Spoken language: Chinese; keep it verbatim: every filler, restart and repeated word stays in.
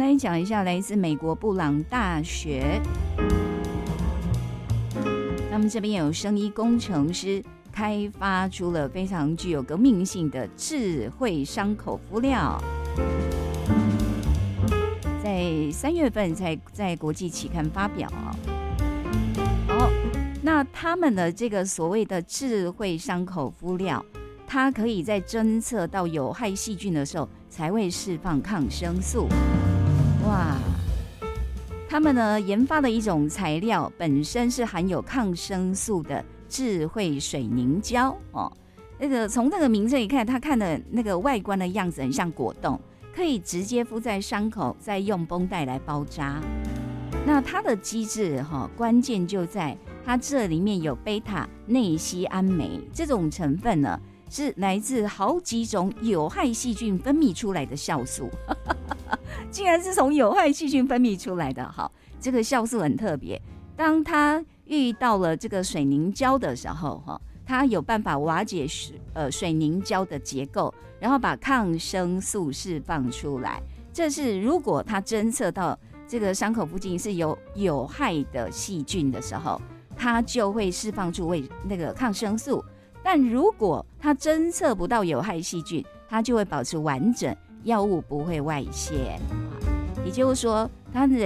们来讲一下来自美国布朗大学，他们这边有生医工程师开发出了非常具有革命性的智慧伤口敷料，在三月份才在国际期刊发表啊。好，那他们的这个所谓的智慧伤口敷料，它可以在侦测到有害细菌的时候才会释放抗生素。哇！他们呢研发的一种材料本身是含有抗生素的智慧水凝胶哦。那个从这个名字一看，它看的那个外观的样子很像果冻，可以直接敷在伤口，再用绷带来包扎。那它的机制哈、哦，关键就在它这里面有贝塔内酰胺酶这种成分呢，是来自好几种有害细菌分泌出来的酵素。竟然是从有害细菌分泌出来的。好，这个酵素很特别，当它遇到了这个水凝胶的时候，它有办法瓦解呃水凝胶的结构，然后把抗生素释放出来。这是如果它侦测到这个伤口附近是有有害的细菌的时候，它就会释放出为那个抗生素。但如果它侦测不到有害细菌，它就会保持完整，药物不会外泄。也就是说，它的